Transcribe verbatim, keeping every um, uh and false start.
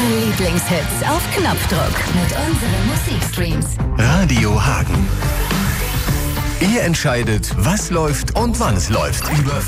Lieblingshits auf Knopfdruck mit unseren Musikstreams. Radio Hagen. Ihr entscheidet, was läuft und wann es läuft. Über